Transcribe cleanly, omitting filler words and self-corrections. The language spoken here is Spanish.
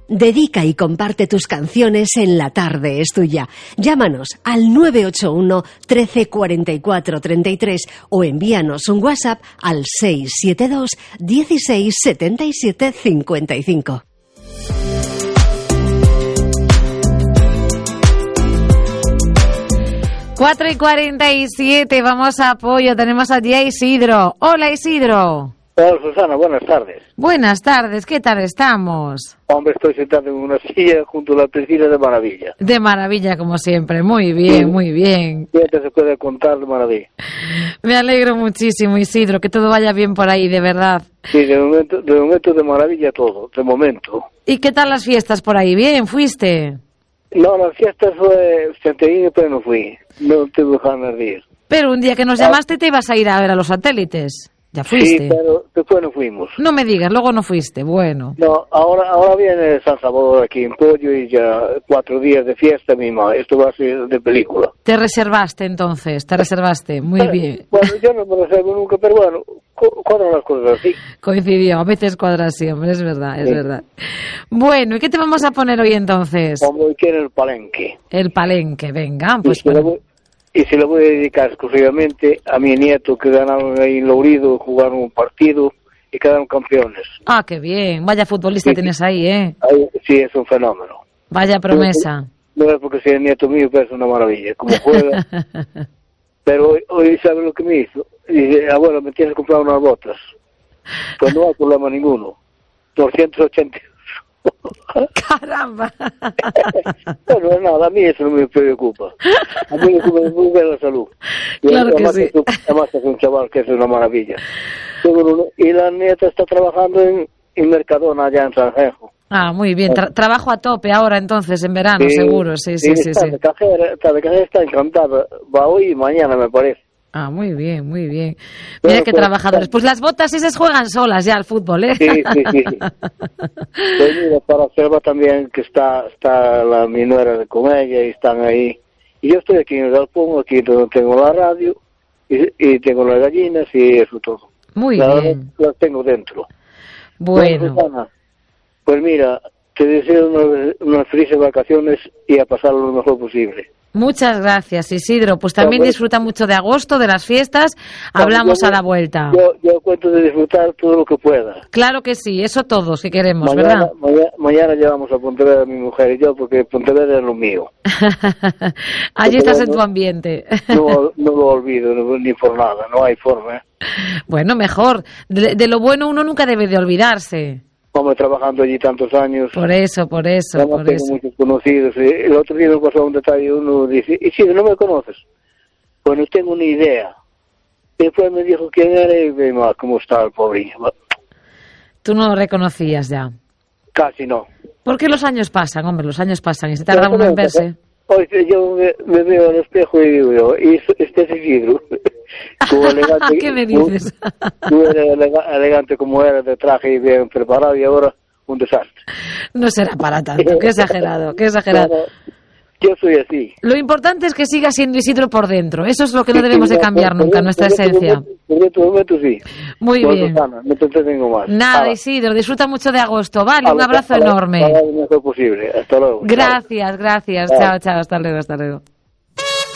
Dedica y comparte tus canciones en La Tarde es Tuya. Llámanos al 981 13 44 33 o envíanos un WhatsApp al 672 16 77 55. Cuatro y 47, vamos a apoyo. Tenemos allí a Isidro. Hola, Isidro. Hola, Susana, buenas tardes. Buenas tardes, ¿qué tal estamos? Hombre, estoy sentado en una silla junto a la piscina de maravilla. De maravilla, como siempre. Muy bien, muy bien. Ya te se puede contar de maravilla. Me alegro muchísimo, Isidro, que todo vaya bien por ahí, de verdad. Sí, de momento de maravilla todo, de momento. ¿Y qué tal las fiestas por ahí? ¿Bien? ¿Fuiste? No, las fiestas fue Santiago, pero no fui. No tuve ganas de ir. Pero un día que nos llamaste te ibas a ir a ver a los satélites. ¿Ya fuiste? Sí, pero después no fuimos. No me digas, luego no fuiste, bueno. No, ahora viene San Salvador aquí en Pollo y ya 4 días de fiesta misma. Esto va a ser de película. Te reservaste entonces, muy bien. Bueno, yo no me reservo nunca, pero bueno, cuadran las cosas así. Coincidió, a veces cuadra siempre, es verdad, es verdad. Bueno, ¿y qué te vamos a poner hoy entonces? Como hoy quiere el palenque. El palenque, venga, pues... Y se lo voy a dedicar exclusivamente a mi nieto, que ganaron ahí en Lourido, jugaron un partido y quedaron campeones. Ah, qué bien. Vaya futbolista tienes ahí, ¿eh? Sí, es un fenómeno. Vaya promesa. No es porque sea el nieto mío, pero es una maravilla. Como juega. Pero hoy ¿sabe lo que me hizo? Dice, abuelo, me tienes que comprar unas botas. Pues no hay problema ninguno. 280. ¡Caramba! Bueno, nada, a mí eso no me preocupa. A mí me preocupa la salud. Claro que sí. Además es un chaval que es una maravilla. Y la nieta está trabajando en Mercadona, allá en Sanjejo. Ah, muy bien. Trabajo a tope ahora entonces, en verano, seguro. Sí. Está de cajera, está encantada. Va hoy y mañana, me parece. Ah, muy bien, muy bien. Mira qué trabajadores. Pues las botas esas juegan solas ya al fútbol, ¿eh? Sí. Pues mira, para Selva también, que está mi nuera con ella y están ahí. Y yo estoy aquí en el galpón, aquí donde tengo la radio y tengo las gallinas y eso todo. Muy bien. Las tengo dentro. Bueno. Susana, pues mira, te deseo unas felices vacaciones y a pasarlo lo mejor posible. Muchas gracias, Isidro. Pues también disfruta mucho de agosto, de las fiestas. Hablamos a la vuelta. Yo cuento de disfrutar todo lo que pueda. Claro que sí, eso todos que queremos, ¿verdad? Mañana llevamos a Pontevedra mi mujer y yo, porque Pontevedra es lo mío. Allí estás en tu ambiente. No lo olvido, ni por nada, no hay forma. Bueno, mejor. De lo bueno uno nunca debe de olvidarse. Como trabajando allí tantos años. Por eso. Tengo muchos conocidos. El otro día me pasó un detalle, uno dice, y si no me conoces, pues no tengo ni idea. Después me dijo quién era y ve más cómo está el pobre. Tú no lo reconocías ya. Casi no. Porque los años pasan, hombre, y se tarda uno en verse. Hoy yo me veo al espejo y digo yo, y este es Isidro. ¿Qué me dices? Tú eres elegante como eres, de traje y bien preparado, y ahora un desastre. No será para tanto, qué exagerado. Bueno, yo soy así. Lo importante es que siga siendo Isidro por dentro. Eso es lo que no debemos de cambiar nunca, nuestra esencia. En este momento sí. Muy bien. Susana, no te entretengo más. Nada, Isidro, disfruta mucho de agosto. Vale, un abrazo enorme. Lo mejor posible. Hasta luego. Gracias. Chao, hasta luego.